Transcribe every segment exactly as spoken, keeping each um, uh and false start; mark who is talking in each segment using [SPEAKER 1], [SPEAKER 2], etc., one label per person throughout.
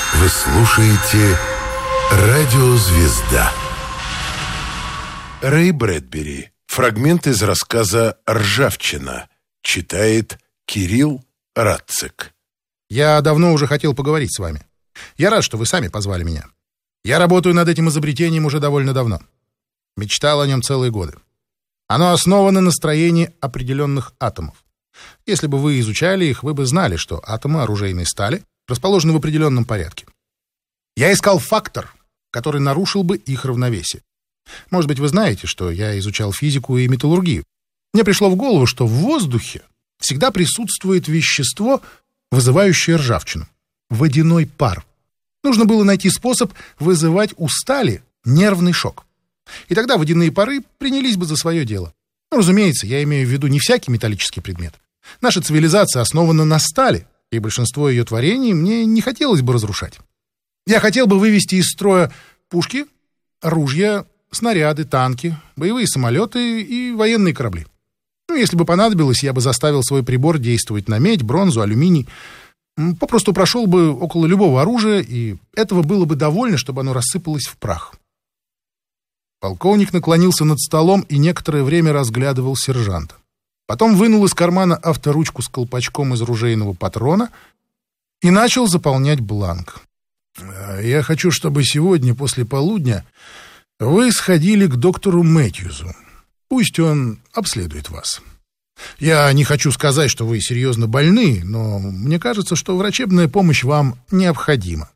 [SPEAKER 1] Вы слушаете «Радио Звезда». Рэй Брэдбери. Фрагмент из рассказа «Ржавчина». Читает Кирилл Радцик.
[SPEAKER 2] Я давно уже хотел поговорить с вами. Я рад, что вы сами позвали меня. Я работаю над этим изобретением уже довольно давно. Мечтал о нем целые годы. Оно основано на строении определенных атомов. Если бы вы изучали их, вы бы знали, что атомы оружейной стали расположены в определенном порядке. Я искал фактор, который нарушил бы их равновесие. Может быть, вы знаете, что я изучал физику и металлургию. Мне пришло в голову, что в воздухе всегда присутствует вещество, вызывающее ржавчину — водяной пар. Нужно было найти способ вызывать у стали нервный шок. И тогда водяные пары принялись бы за свое дело. Ну, разумеется, я имею в виду не всякий металлический предмет. Наша цивилизация основана на стали, и большинство ее творений мне не хотелось бы разрушать. Я хотел бы вывести из строя пушки, ружья, снаряды, танки, боевые самолеты и военные корабли. Ну, если бы понадобилось, я бы заставил свой прибор действовать на медь, бронзу, алюминий. Попросту прошел бы около любого оружия, и этого было бы довольно, чтобы оно рассыпалось в прах. Полковник наклонился над столом и некоторое время разглядывал сержанта. Потом вынул из кармана авторучку с колпачком из ружейного патрона и начал заполнять бланк. «Я хочу, чтобы сегодня после полудня вы сходили к доктору Мэтьюзу. Пусть он обследует вас. Я не хочу сказать, что вы серьезно больны, но мне кажется, что врачебная помощь вам необходима».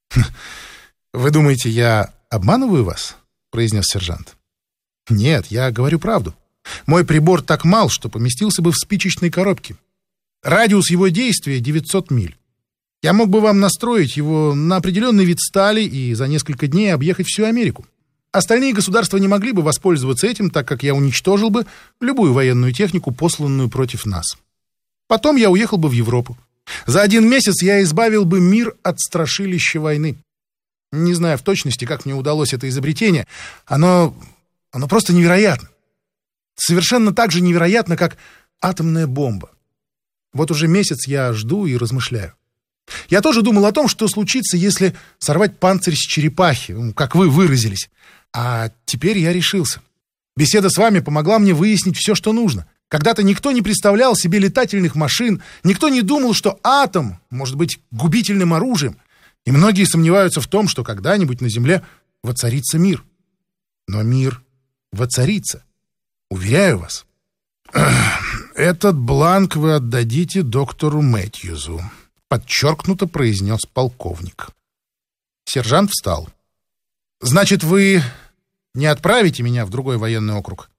[SPEAKER 2] «Вы думаете, я обманываю вас?» — произнес сержант. «Нет, я говорю правду. Мой прибор так мал, что поместился бы в спичечной коробке. Радиус его действия девятьсот миль. Я мог бы вам настроить его на определенный вид стали и за несколько дней объехать всю Америку. Остальные государства не могли бы воспользоваться этим, так как я уничтожил бы любую военную технику, посланную против нас. Потом я уехал бы в Европу. За один месяц я избавил бы мир от страшилища войны. Не знаю в точности, как мне удалось это изобретение. Оно, оно просто невероятно. Совершенно так же невероятно, как атомная бомба. Вот уже месяц я жду и размышляю. Я тоже думал о том, что случится, если сорвать панцирь с черепахи, как вы выразились. А теперь я решился. Беседа с вами помогла мне выяснить все, что нужно. Когда-то никто не представлял себе летательных машин, никто не думал, что атом может быть губительным оружием. И многие сомневаются в том, что когда-нибудь на Земле воцарится мир. Но мир воцарится. Уверяю вас. Этот бланк вы отдадите доктору Мэтьюзу, подчеркнуто произнес полковник. Сержант встал. Значит, вы не отправите меня в другой военный округ?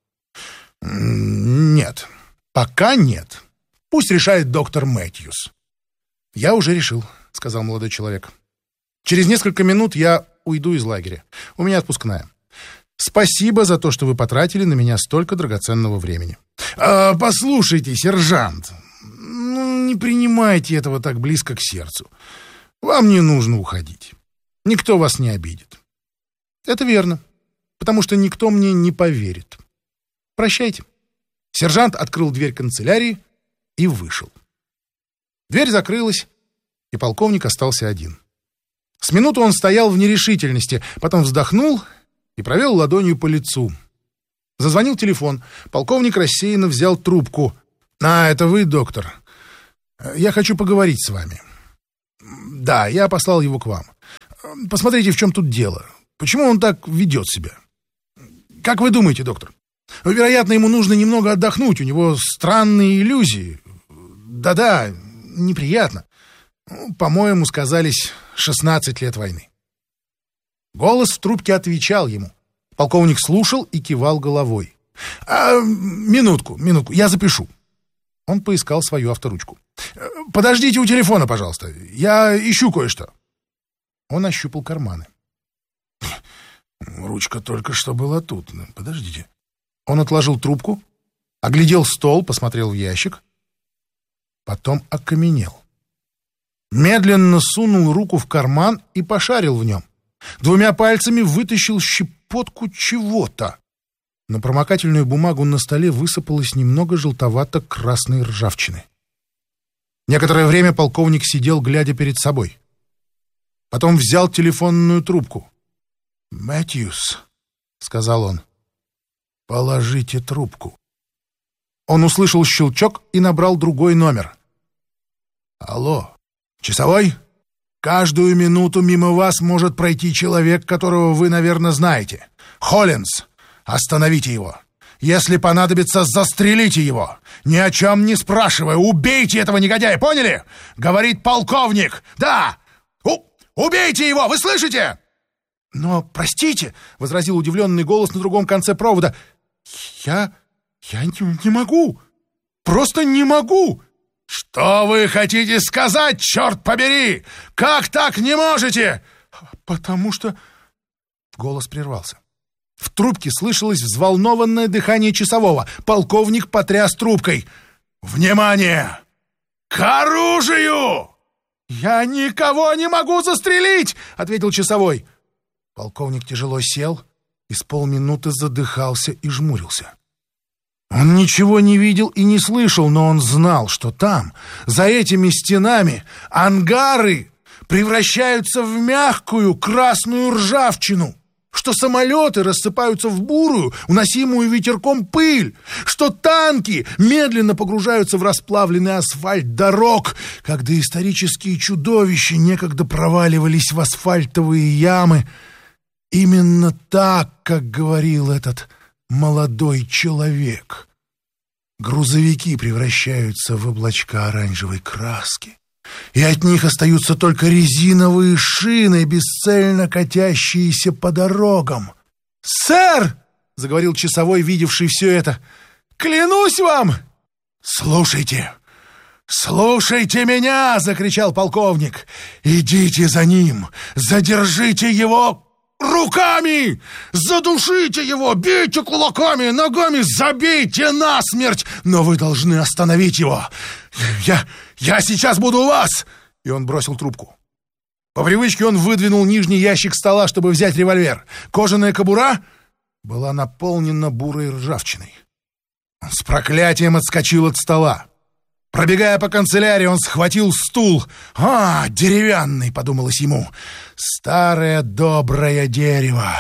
[SPEAKER 2] Нет. Пока нет. Пусть решает доктор Мэтьюз. Я уже решил, сказал молодой человек. Через несколько минут я уйду из лагеря. У меня отпускная. Спасибо за то, что вы потратили на меня столько драгоценного времени. А, послушайте, сержант, ну, не принимайте этого так близко к сердцу. Вам не нужно уходить. Никто вас не обидит. Это верно, потому что никто мне не поверит. Прощайте. Сержант открыл дверь канцелярии и вышел. Дверь закрылась, и полковник остался один. С минуту он стоял в нерешительности, потом вздохнул и провел ладонью по лицу. Зазвонил телефон. Полковник рассеянно взял трубку. «А, это вы, доктор? Я хочу поговорить с вами». «Да, я послал его к вам. Посмотрите, в чем тут дело. Почему он так ведет себя? Как вы думаете, доктор? Вероятно, ему нужно немного отдохнуть. У него странные иллюзии. Да-да, неприятно. По-моему, сказались шестнадцать лет войны». Голос в трубке отвечал ему. Полковник слушал и кивал головой. А, «Минутку, минутку, я запишу». Он поискал свою авторучку. «Подождите у телефона, пожалуйста. Я ищу кое-что». Он ощупал карманы. «Ручка только что была тут. Подождите». Он отложил трубку, оглядел стол, посмотрел в ящик. Потом окаменел. Медленно сунул руку в карман и пошарил в нем. Двумя пальцами вытащил щепотку чего-то. На промокательную бумагу на столе высыпалось немного желтовато-красной ржавчины. Некоторое время полковник сидел, глядя перед собой. Потом взял телефонную трубку. «Мэтьюс», — сказал он, — «положите трубку». Он услышал щелчок и набрал другой номер. «Алло, часовой? Каждую минуту мимо вас может пройти человек, которого вы, наверное, знаете. Холлинс. Остановите его. Если понадобится, застрелите его. Ни о чем не спрашивая, убейте этого негодяя, поняли? Говорит полковник. Да! У- убейте его, вы слышите?» «Но, простите», — возразил удивленный голос на другом конце провода, — «я... я не, не могу. Просто не могу». «Что вы хотите сказать, черт побери? Как так не можете?» «Потому что...» Голос прервался. В трубке слышалось взволнованное дыхание часового. Полковник потряс трубкой. «Внимание! К оружию!» «Я никого не могу застрелить!» — ответил часовой. Полковник тяжело сел и с полминуты задыхался и жмурился. Он ничего не видел и не слышал, но он знал, что там, за этими стенами, ангары превращаются в мягкую красную ржавчину, что самолеты рассыпаются в бурую, уносимую ветерком пыль, что танки медленно погружаются в расплавленный асфальт дорог, как доисторические чудовища некогда проваливались в асфальтовые ямы. Именно так, как говорил этот молодой человек. Грузовики превращаются в облачка оранжевой краски, и от них остаются только резиновые шины, бесцельно катящиеся по дорогам. «Сэр!» — заговорил часовой, видевший все это. «Клянусь вам!» «Слушайте! Слушайте меня!» — закричал полковник. «Идите за ним! Задержите его руками! Задушите его! Бейте кулаками, ногами, забейте насмерть! Но вы должны остановить его! Я... я сейчас буду у вас!» И он бросил трубку. По привычке он выдвинул нижний ящик стола, чтобы взять револьвер. Кожаная кобура была наполнена бурой ржавчиной. Он с проклятием отскочил от стола. Пробегая по канцелярии, он схватил стул. «А, деревянный!» — подумалось ему. «Старое доброе дерево!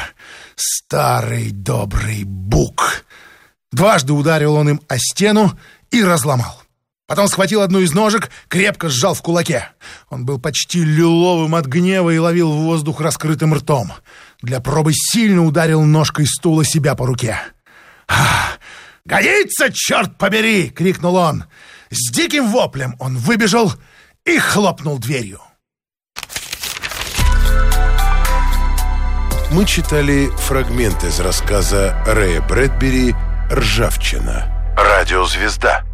[SPEAKER 2] Старый добрый бук!» Дважды ударил он им о стену и разломал. Потом схватил одну из ножек, крепко сжал в кулаке. Он был почти лиловым от гнева и ловил воздух раскрытым ртом. Для пробы сильно ударил ножкой стула себя по руке. «Ах, годится, черт побери!» — крикнул он. С диким воплем он выбежал и хлопнул дверью.
[SPEAKER 1] Мы читали фрагмент из рассказа Рэя Брэдбери «Ржавчина». Радиозвезда.